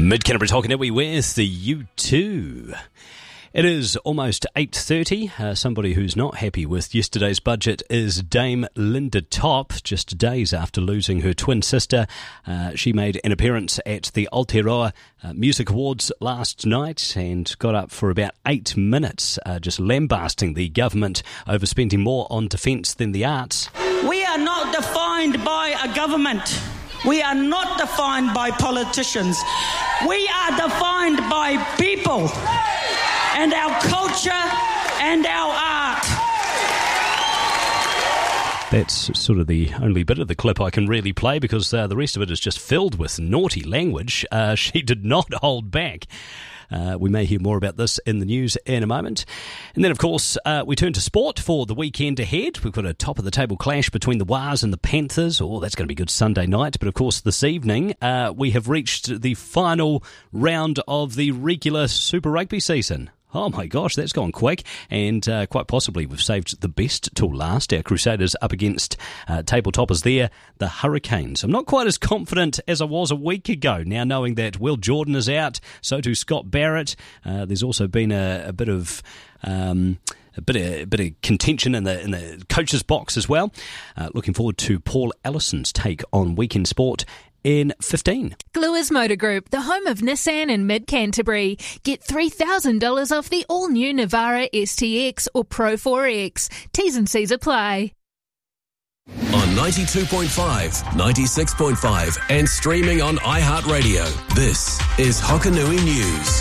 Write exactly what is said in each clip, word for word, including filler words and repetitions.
Mid-Canterbury's Hockey Network with the U two. It is almost eight thirty. Uh, somebody who's not happy with yesterday's budget is Dame Linda Top. Just days after losing her twin sister, uh, she made an appearance at the Aotearoa uh, Music Awards last night and got up for about eight minutes, uh, just lambasting the government over spending more on defence than the arts. We are not defined by a government. We are not defined by politicians. We are defined by people and our culture and our art. That's sort of the only bit of the clip I can really play because uh, the rest of it is just filled with naughty language. Uh, she did not hold back. Uh, we may hear more about this in the news in a moment. And then, of course, uh, we turn to sport for the weekend ahead. We've got a top-of-the-table clash between the Wars and the Panthers. Oh, that's going to be good Sunday night. But, of course, this evening, uh, we have reached the final round of the regular Super Rugby season. Oh my gosh, that's gone quick, and uh, quite possibly we've saved the best till last. Our Crusaders up against uh, table toppers there, the Hurricanes. I'm not quite as confident as I was a week ago, now knowing that Will Jordan is out, so too Scott Barrett. Uh, there's also been a, a bit of... Um, A bit of, a bit of contention in the in the coach's box as well. Uh, looking forward to Paul Ellison's take on weekend sport in fifteen. Gluers Motor Group, the home of Nissan in Mid-Canterbury. Get three thousand dollars off the all-new Navara S T X or Pro four X. T's and C's apply. On ninety-two point five, ninety-six point five and streaming on iHeartRadio, this is Hokanui News.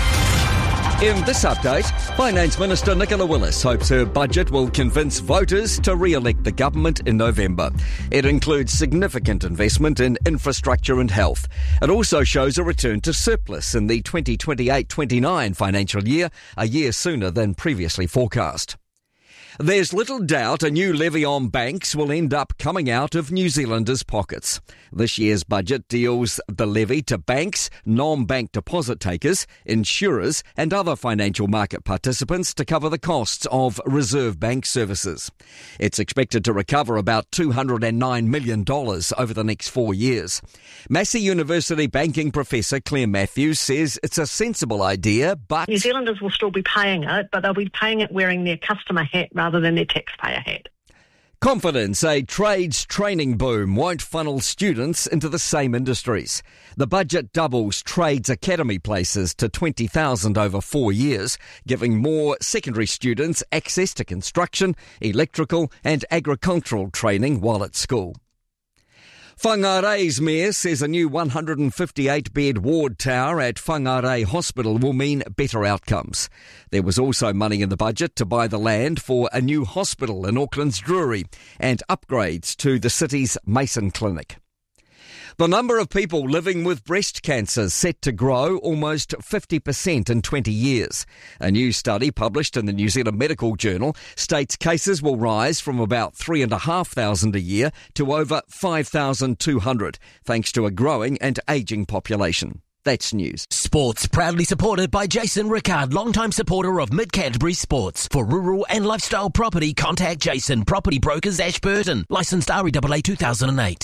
In this update, Finance Minister Nicola Willis hopes her budget will convince voters to re-elect the government in November. It includes significant investment in infrastructure and health. It also shows a return to surplus in the twenty twenty-eight twenty-nine financial year, a year sooner than previously forecast. There's little doubt a new levy on banks will end up coming out of New Zealanders' pockets. This year's budget deals the levy to banks, non-bank deposit takers, insurers and other financial market participants to cover the costs of Reserve Bank services. It's expected to recover about two hundred nine million dollars over the next four years. Massey University banking professor Claire Matthews says it's a sensible idea, but New Zealanders will still be paying it, but they'll be paying it wearing their customer hat rather than their taxpayer hat. Confidence a trades training boom won't funnel students into the same industries. The budget doubles trades academy places to twenty thousand over four years, giving more secondary students access to construction, electrical and agricultural training while at school. Whangarei's mayor says a new one hundred fifty-eight bed ward tower at Whangarei Hospital will mean better outcomes. There was also money in the budget to buy the land for a new hospital in Auckland's Drury and upgrades to the city's Mason Clinic. The number of people living with breast cancer is set to grow almost fifty percent in twenty years. A new study published in the New Zealand Medical Journal states cases will rise from about three thousand five hundred a year to over five thousand two hundred, thanks to a growing and ageing population. That's news. Sports proudly supported by Jason Rickard, longtime supporter of Mid-Canterbury Sports. For rural and lifestyle property, contact Jason, Property Brokers, Ashburton. Licensed R E A A two thousand eight.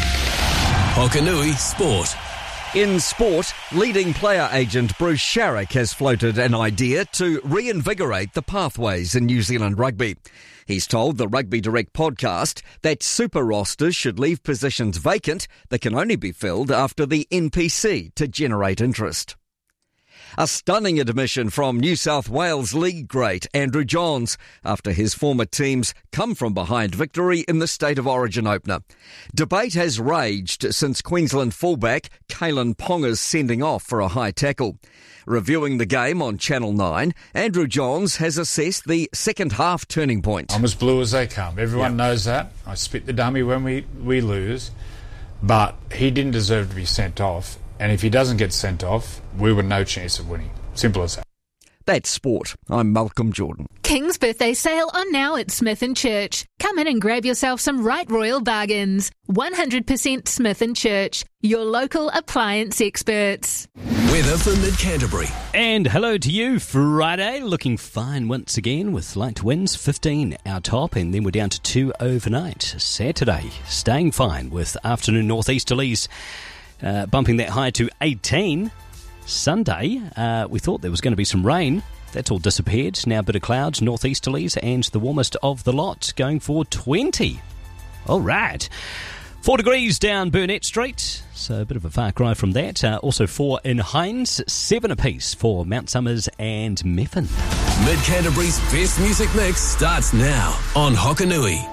Hokanui Sport. In sport, leading player agent Bruce Sharrock has floated an idea to reinvigorate the pathways in New Zealand rugby. He's told the Rugby Direct podcast that super rosters should leave positions vacant that can only be filled after the N P C to generate interest. A stunning admission from New South Wales League great Andrew Johns after his former team's come-from-behind victory in the State of Origin opener. Debate has raged since Queensland fullback Kalen Ponga's sending off for a high tackle. Reviewing the game on Channel nine, Andrew Johns has assessed the second-half turning point. I'm as blue as they come. Everyone yep. knows that. I spit the dummy when we, we lose, but he didn't deserve to be sent off. And if he doesn't get sent off, we were no chance of winning. Simple as that. That's sport. I'm Malcolm Jordan. King's birthday sale on now at Smith and Church. Come in and grab yourself some right royal bargains. one hundred percent Smith and Church, your local appliance experts. Weather for Mid-Canterbury. And hello to you, Friday. Looking fine once again with light winds, fifteen our top, and then we're down to two overnight. Saturday, staying fine with afternoon northeasterlies. Uh, bumping that high to eighteen. Sunday, uh, we thought there was going to be some rain. That's all disappeared. Now a bit of clouds, northeasterlies, and the warmest of the lot, going for twenty. All right. Four degrees down Burnett Street, so a bit of a far cry from that. Uh, also four in Hines, seven apiece for Mount Somers and Methven. Mid Canterbury's best music mix starts now on Hokanui.